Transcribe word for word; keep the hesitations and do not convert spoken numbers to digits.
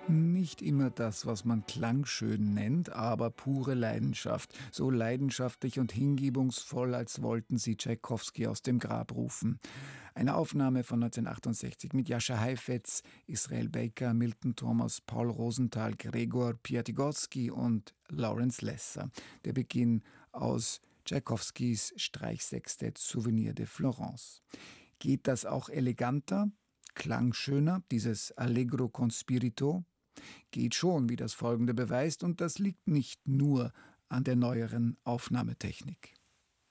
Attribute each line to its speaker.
Speaker 1: Nicht immer das, was man klangschön nennt, aber pure Leidenschaft. So leidenschaftlich und hingebungsvoll, als wollten sie Tschaikowski aus dem Grab rufen. Eine Aufnahme von neunzehnhundertachtundsechzig mit Jascha Heifetz, Israel Baker, Milton Thomas, Paul Rosenthal, Gregor Piatigorsky und Lawrence Lesser. Der Beginn aus Tschaikowskis Streichsextett Souvenir de Florence. Geht das auch eleganter? Klang schöner, dieses Allegro con spirito? Geht schon, wie das Folgende beweist, und das liegt nicht nur an der neueren Aufnahmetechnik.